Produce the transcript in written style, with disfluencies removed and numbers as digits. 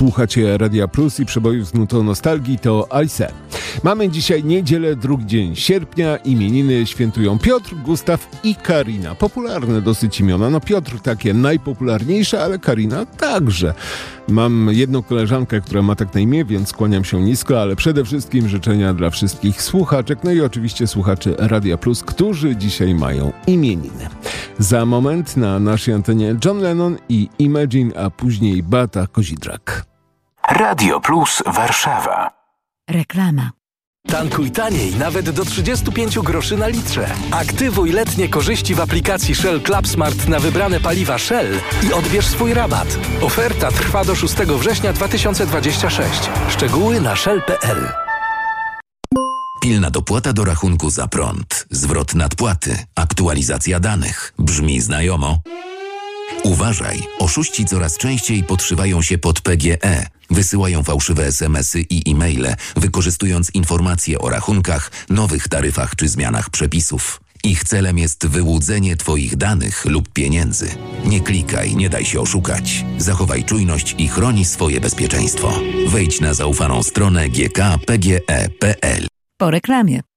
Słuchacie Radia Plus i przebojów z nutą nostalgii, to Alice. Mamy dzisiaj niedzielę, drugi dzień sierpnia. Imieniny świętują Piotr, Gustaw i Karina. Popularne dosyć imiona. No Piotr takie najpopularniejsze, ale Karina także. Mam jedną koleżankę, która ma tak na imię, więc kłaniam się nisko, ale przede wszystkim życzenia dla wszystkich słuchaczek, no i oczywiście słuchaczy Radia Plus, którzy dzisiaj mają imieniny. Za moment na naszej antenie John Lennon i Imagine, a później Beata Kozidrak. Radio Plus Warszawa. Reklama. Tankuj taniej, nawet do 35 groszy na litrze. Aktywuj letnie korzyści w aplikacji Shell Club Smart na wybrane paliwa Shell i odbierz swój rabat. Oferta trwa do 6 września 2026. Szczegóły na shell.pl. Pilna dopłata do rachunku za prąd, zwrot nadpłaty, aktualizacja danych. Brzmi znajomo? Uważaj, oszuści coraz częściej podszywają się pod PGE. Wysyłają fałszywe SMS-y i e-maile, wykorzystując informacje o rachunkach, nowych taryfach czy zmianach przepisów. Ich celem jest wyłudzenie Twoich danych lub pieniędzy. Nie klikaj, nie daj się oszukać. Zachowaj czujność i chroni swoje bezpieczeństwo. Wejdź na zaufaną stronę gkpge.pl. Po reklamie.